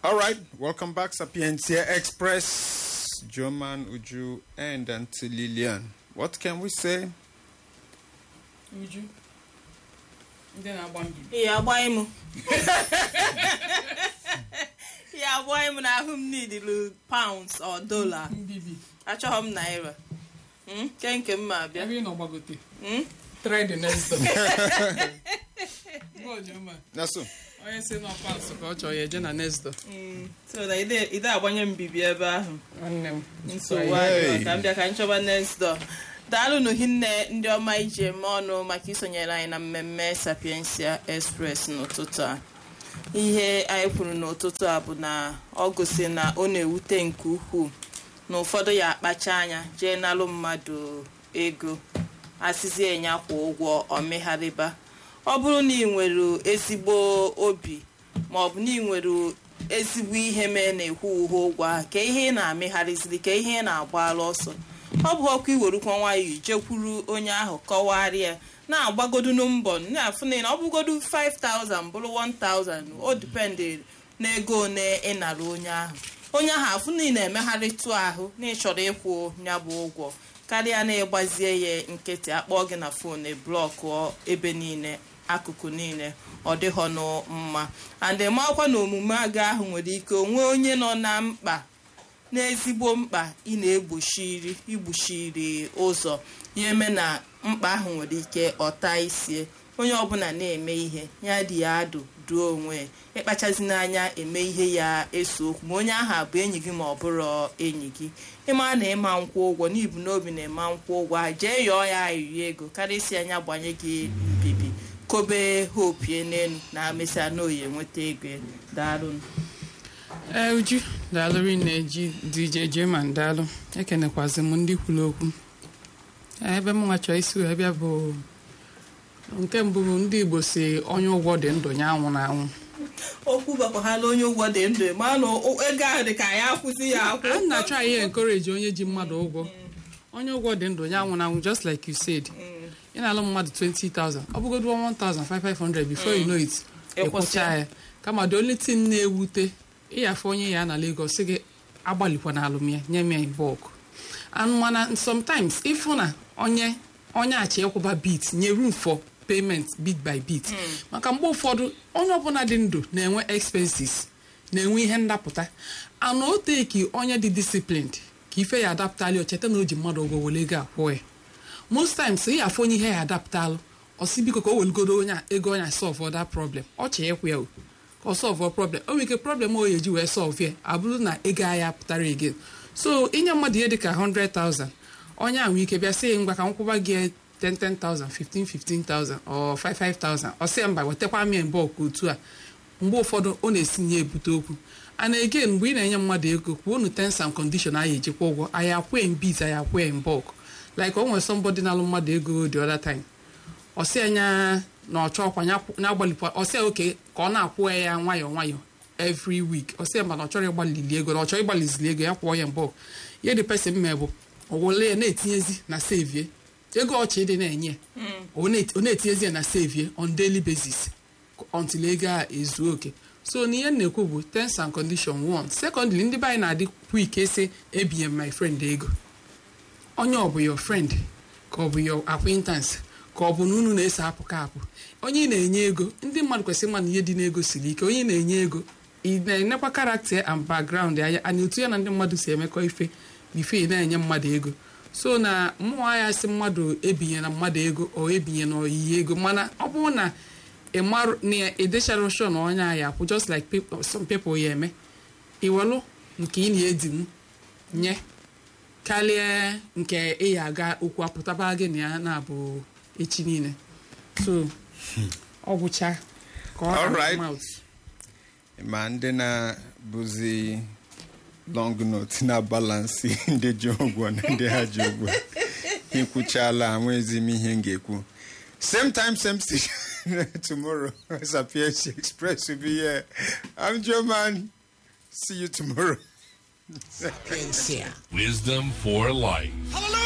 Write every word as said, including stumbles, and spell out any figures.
All right, welcome back, Sapiencia Express. Joman, Uju, and Auntie Lillian. What can we say? Uju. Then I want you. Yeah, why mu? Yeah, why mu na whom need the pounds or dollar? Bibi. I show him naira. Hmm? Thank you, ma. Have you no bagote? Hmm? Try the next time. Go, Joma. That's so. Oh, yes, no pounds. Go, you Jenna next door. Hmm. So that either either I want him bibi eba. And So why? Come there, can show next door. Daalụ nụ hinne ndị ọma ije eme ọnụ maka isonyere anyị na mmemme Sapiencia Express n'ụtụtụ a. Ihe anyị kwuru n'ụtụtụ a bụ na ọ gosi na ọ na-ewute nke ukwuu na ụfọdụ ya akpacha anya jee nalụ mmadụ ego asịzie enya kwa ụgwọ ọmịgharịba. Ọ bụrụ na ị nwere ezigbo obi ma ọ bụ na ị nwere ezigbo ihe mee na-ekwu uhe ụgwọ ahụ ka ihe ị na-amịgharịziri ka ihe ị na-agbara ọsọ ọ bụ ọkụ iwerukwa nwayọ jekwuru onye ahụ kọwarịa na-agbagodu mbọ na-afụ na ọ bụgodu five thousand bụrụ one thousand o dipendị n'ego one ịnara onye ahụ onye ahụ afụ na ị na-emegharịtụ ahụ na ịchọrọ ịkwụ ya bụ ụgwọ karịa na ịgbazie ya nkịtị akpọ gị na fon blọkụ ebe niile akụkụ niile ọ dịghọ nụ mma and makwa na omume aga ahụ nwere ike onwe onye nọ na mkpa n'ezigbo mkpa ị na-egbochiri igbochiri ụzọ ya eme na mkpa ahụ nwere ike ọta isie onye ọbụla na-eme ihe ya dị ya adụ duo onwe ịkpachazi n'anya eme ihe ya eso okwu ma onye ahụ bụ enyi gị ma ọ bụrụ enyi gị ịma na ịma nkwụ ụgwọ n'ibu n'obi na-ema nkwụ ụgwọ ha jee yọọ ya ayiri ego karịsịa anya gbanye gị mbibi kobe hopie n'elu na amesịa na oyi enweta ego daalụ. Ee Uju daalụ na-eji D J German daalụ ekenekwazi m ndị kwuru okwu ebe m nwa chọọ isi wee bịa bụ nke mbụ bụ ndị Igbo si onye ụgwọ dị ndụ ya anwụ na anwụ okwu bakwahala onye ụgwọ dị ndụ ma na ego ahụ dị ka ya akwụsị ya akwụ a na-achọ ihe encourage onye ji mmadụ ụgwọ onye ụgwọ dị ndụ ya anwụ na anwụ just like you said ị na-alụ mmadụ twenty thousand ọ bụgodu one thousand five hundred before you know it ịkwụcha ya kama the only thing na-ewute ịyafe onye ya na Lagos sị gị agbalikwa na alụmya nye m ya bulk and mana sometimes ịfụ na onye onye achi ịkwụba bit nye room for payment bit by bit maka mgbe ụfọdụ onye ọbụla dị ndụ na-enwe expenses na-enwe ihe ndapụta ana o teki onye dị disciplined ka ife ya adaptalụ ocheta na o ji mmadụ ụgwọ wele ego akwụ ya most times ị yafe onye ihe ya adaptalụ ọsị biko ka o welgodo onye ego onye solve that problem ọ chee ekwu ya o solve problem o nwere ike problem o eji wee solve ya abụrụ na ego ya pụtara again so inye mmadụ ihe dịka one hundred thousand onye ahụ ike bịa sị ngwa ka m kwụba gị ten ten thousand fifteen fifteen thousand or five five thousand ọ sị mba wetakwa m ya mbọ otu a mgbe ụfọdụ ọ na-esi nye ebute okwu and again mgbe ị na-enye mmadụ ego kwuo unu terms and condition anyị ejikwa ụgwọ anyị akwụ in bit anyị akwụ in bulk like o nwere somebody na-alụ mmadụ ego the other time ọ sị anya na ọchọ ọkwa na-agbalịkwa ọ sị oke ka ọ na-akwụ ya nwayọọ nwayọọ every week ọ sị ma na ọ chọrọ ịgbalili ego na ọ chọrọ ịgbalizili ego ya kwụọ ya mbọ ya dị person mme bụ o wole ya na-etinyezi na save ego ọchị dị na-enye ọ na-etinyezi ya na save on daily basis until ego a ezuo oke so n'ihe na-ekwu bụ terms and condition one secondly ndị be anyị na-adị quick ese ebinye my friend ego onye ọ bụ your friend ka ọ bụ your acquaintance ka ọ bụ na unu na-ese apụ ka apụ onye ị na-enye ego ndị mmadụ kwesịrị ịma na ihe dị n'ego siri ike onye ị na-enye ego ị na-enekwa karakta and background ya ana otu ya na ndị mmadụ si emekọ ife bifo ị na-enye mmadụ ego so na mmụọ ya si mmadụ ebinye na mmadụ ego o ebinye na oyiyi ego mana ọ bụrụ na ịmarụ na edechara shọ na onye ahịa akwụ just like people, some people ya eme iwelu nke ị na-edinwu nye karịa nke ị ya aga okwu apụtaba gị na ya na-abụ echi niile so ọ gwụcha ka ọ out ma ndị na-bụzi long note na balansi ndị ji ụgwọ na ndị ha ji ụgwọ ikwuchala nwezi m ihe m ga-ekwu same time same station tomorrow Sapiencia Express will be here. I'm Joe Man. See you tomorrow. Wisdom for life. Hallelujah.